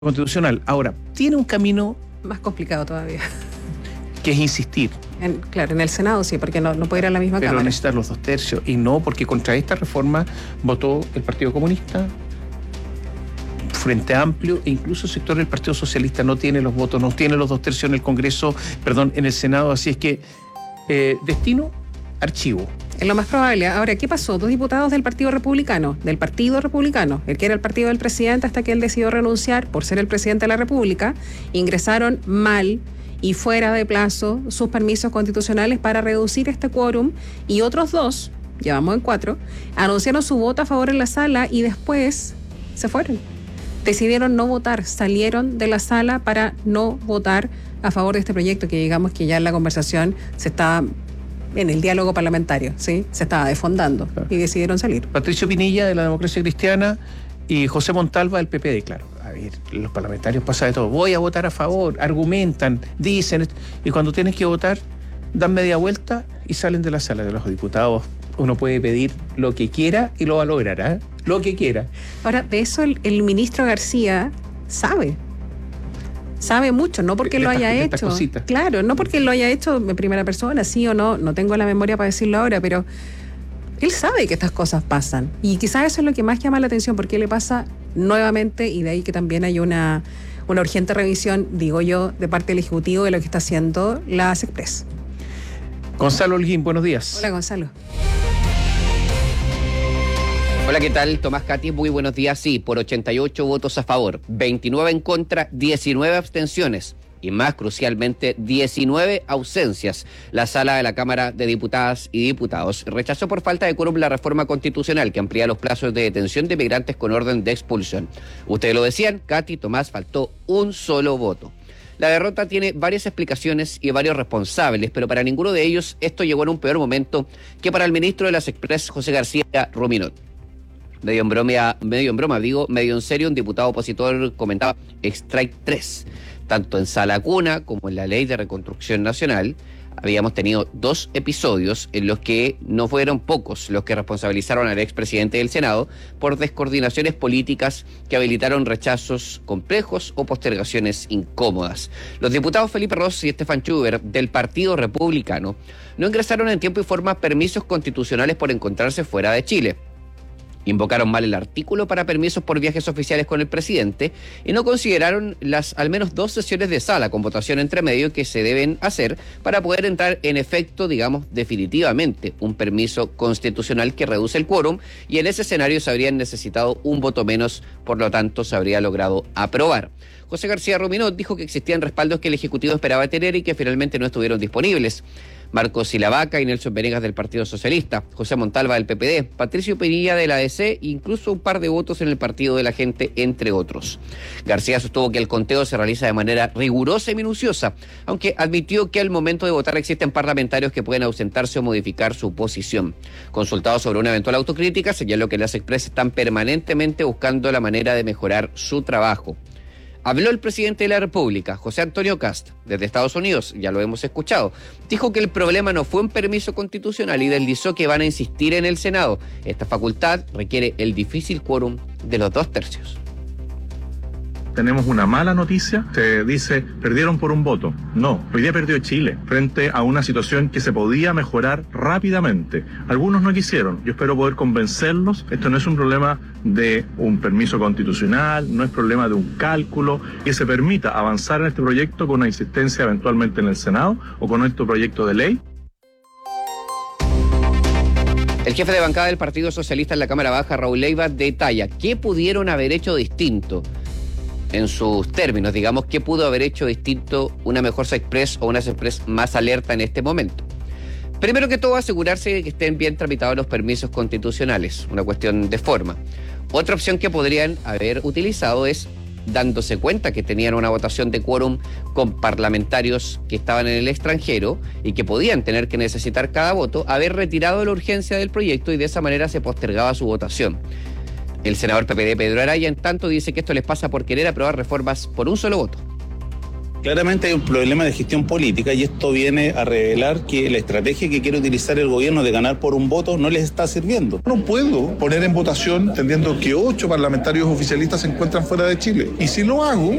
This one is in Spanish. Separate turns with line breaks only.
constitucional. Ahora, tiene un camino
más complicado todavía.
Que es insistir.
Claro, en el Senado sí, porque no puede ir a la misma
Pero
Cámara.
necesitar los 2/3, y no porque contra esta reforma votó el Partido Comunista, Frente Amplio, e incluso el sector del Partido Socialista no tiene los votos, no tiene los 2/3 en el Congreso, en el Senado, así es que destino, archivo.
Es lo más probable. Ahora, ¿qué pasó? 2 diputados del Partido Republicano, el que era el partido del presidente hasta que él decidió renunciar por ser el presidente de la República, ingresaron mal y fuera de plazo sus permisos constitucionales para reducir este quórum, y otros 2, llevamos en 4, anunciaron su voto a favor en la sala y después se fueron. Decidieron no votar, salieron de la sala para no votar a favor de este proyecto, que digamos que ya en la conversación se estaba, en el diálogo parlamentario, ¿sí? Se estaba desfondando, y decidieron salir.
Patricio Pinilla, de la Democracia Cristiana, y José Montalva, del PPD, claro. A ver, los parlamentarios pasa de todo. Voy a votar a favor, argumentan, dicen, y cuando tienes que votar, dan media vuelta y salen de la sala. De los diputados uno puede pedir lo que quiera y lo va a lograr, ¿eh? Lo que quiera.
Ahora, de eso el ministro García sabe mucho, no porque lo haya hecho. Claro, no porque lo haya hecho en primera persona, sí o no tengo la memoria para decirlo ahora, pero él sabe que estas cosas pasan. Y quizás eso es lo que más llama la atención, porque le pasa nuevamente, y de ahí que también hay una urgente revisión, digo yo, de parte del Ejecutivo de lo que está haciendo la Express.
Gonzalo Holguín, buenos días.
Hola, Gonzalo.
Hola, ¿qué tal? Tomás Cati, muy buenos días. Sí, por 88 votos a favor, 29 en contra, 19 abstenciones y, más crucialmente, 19 ausencias. La sala de la Cámara de Diputadas y Diputados rechazó por falta de quórum la reforma constitucional que amplía los plazos de detención de migrantes con orden de expulsión. Ustedes lo decían, Cati, Tomás, faltó un solo voto. La derrota tiene varias explicaciones y varios responsables, pero para ninguno de ellos esto llegó en un peor momento que para el ministro de las Express, José García Ruminot. Medio en serio, un diputado opositor comentaba Strike 3. Tanto en Sala Cuna como en la Ley de Reconstrucción Nacional habíamos tenido 2 episodios en los que no fueron pocos los que responsabilizaron al expresidente del Senado por descoordinaciones políticas que habilitaron rechazos complejos o postergaciones incómodas. Los diputados Felipe Ros y Stefan Schubert del Partido Republicano no ingresaron en tiempo y forma permisos constitucionales por encontrarse fuera de Chile. Invocaron mal el artículo para permisos por viajes oficiales con el presidente y no consideraron las al menos 2 sesiones de sala con votación entre medio que se deben hacer para poder entrar en efecto, definitivamente, un permiso constitucional que reduce el quórum, y en ese escenario se habrían necesitado un voto menos, por lo tanto se habría logrado aprobar. José García Ruminot dijo que existían respaldos que el Ejecutivo esperaba tener y que finalmente no estuvieron disponibles. Marcos Silavaca y Nelson Venegas del Partido Socialista, José Montalva del PPD, Patricio Pinilla de la ADC e incluso un par de votos en el Partido de la Gente, entre otros. García sostuvo que el conteo se realiza de manera rigurosa y minuciosa, aunque admitió que al momento de votar existen parlamentarios que pueden ausentarse o modificar su posición. Consultado sobre una eventual autocrítica, señaló que las Express están permanentemente buscando la manera de mejorar su trabajo. Habló el presidente de la República, José Antonio Kast, desde Estados Unidos, ya lo hemos escuchado. Dijo que el problema no fue un permiso constitucional y deslizó que van a insistir en el Senado. Esta facultad requiere el difícil quórum de los 2/3.
Tenemos una mala noticia, se dice, perdieron por un voto. No, hoy día perdió Chile, frente a una situación que se podía mejorar rápidamente. Algunos no quisieron, yo espero poder convencerlos. Esto no es un problema de un permiso constitucional, no es problema de un cálculo, que se permita avanzar en este proyecto con una insistencia eventualmente en el Senado o con nuestro proyecto de ley.
El jefe de bancada del Partido Socialista en la Cámara Baja, Raúl Leiva, detalla qué pudieron haber hecho distinto. En sus términos, ¿qué pudo haber hecho distinto una mejor Express o una Express más alerta en este momento? Primero que todo, asegurarse de que estén bien tramitados los permisos constitucionales, una cuestión de forma. Otra opción que podrían haber utilizado es, dándose cuenta que tenían una votación de quórum con parlamentarios que estaban en el extranjero y que podían tener que necesitar cada voto, haber retirado la urgencia del proyecto y de esa manera se postergaba su votación. El senador PPD Pedro Araya, en tanto, dice que esto les pasa por querer aprobar reformas por un solo voto.
Claramente hay un problema de gestión política y esto viene a revelar que la estrategia que quiere utilizar el gobierno de ganar por un voto no les está sirviendo.
No puedo poner en votación entendiendo que 8 parlamentarios oficialistas se encuentran fuera de Chile. Y si lo hago,